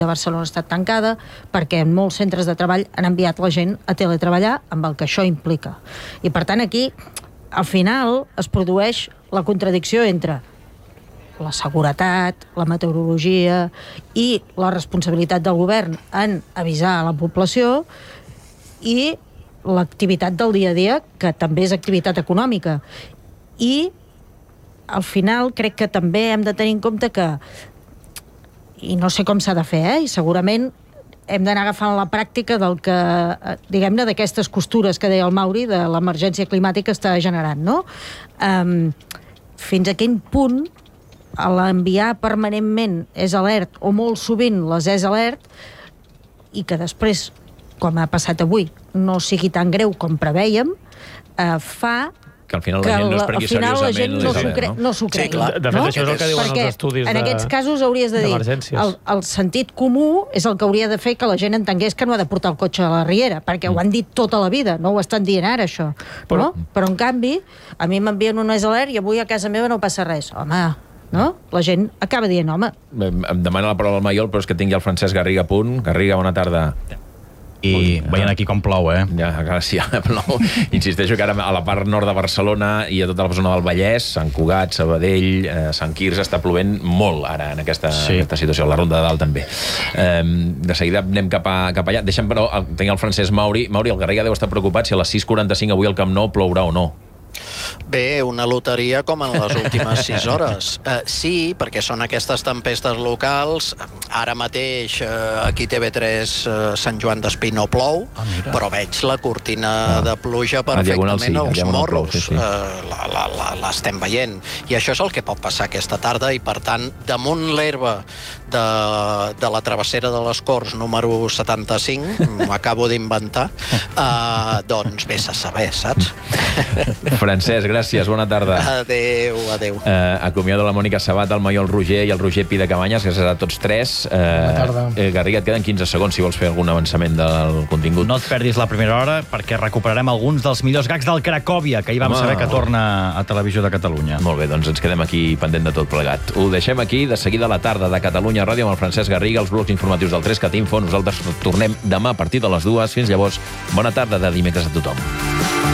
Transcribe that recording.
de Barcelona ha estat tancada, perquè en molts centres de treball han enviat la gent a teletreballar, amb el que això implica. I per tant aquí, al final, es produeix la contradicció entre la seguretat, la meteorologia i la responsabilitat del govern en avisar a la població i l'activitat del dia a dia, que també és activitat econòmica. I al final crec que també hem de tenir en compte que, i no sé com s'ha de fer, i segurament hem d'anar agafant la pràctica del que, diguem-ne, d'aquestes costures que deia el Mauri, de l'emergència climàtica que està generant, no? Fins a quin punt l'enviar permanentment és alert, o molt sovint les és alert, i que després, com ha passat avui, no sigui tan greu com prevèiem, fa que al final la gent no es prengui seriosament no s'ho cregui. De fet, això és el que diuen els estudis en aquests casos hauries de dir el sentit comú és el que hauria de fer que la gent entengués que no ha de portar el cotxe a la riera, perquè ho han dit tota la vida, no ho estan dient ara, això. Però en canvi, a mi m'envien un alert i avui a casa meva no passa res. Home, no? La gent acaba dient, home... Em demana la paraula al Maiol, però és que tingui el Francesc Garriga a punt. Garriga, bona tarda. I veient aquí com plou, Ja, sí, plou. Insisteixo que ara a la part nord de Barcelona i a tota la zona del Vallès, Sant Cugat, Sabadell, Sant Quirze, està plovent molt ara en aquesta situació, la Ronda de Dalt també. De seguida anem cap allà. Deixa'm, però, tenir el Francesc Mauri. Mauri, el Garriga deu estar preocupat si a les 6:45 avui al Camp Nou plourà o no. Bé, una loteria com en les últimes 6 hores. Sí, perquè són aquestes tempestes locals. Ara mateix aquí TV3 Sant Joan d'Espí no plou, però veig la cortina de pluja perfectament als morros. L'estem veient. I això és el que pot passar aquesta tarda, i per tant, damunt l'herba de la travessera de les Corts número 75, m'acabo d'inventar, doncs vés a saber, saps? Francesc, gràcies, bona tarda. Adéu. Acomiado la Mònica Sabat, el Maiol Roger i el Roger Pi de Cabanyes, gràcies a tots tres. Bona tarda. Garriga, et queden 15 segons si vols fer algun avançament del contingut. No et perdis la primera hora, perquè recuperarem alguns dels millors gags del Cracòvia, que ahir vam saber que torna a Televisió de Catalunya. Molt bé, doncs ens quedem aquí pendent de tot plegat. Ho deixem aquí, de seguida a la tarda de Catalunya Ràdio amb el Francesc Garriga, els blocs informatius del 3CAT Info. Nosaltres tornem demà a partir de les 2. Fins llavors, bona tarda de dimecres a tothom.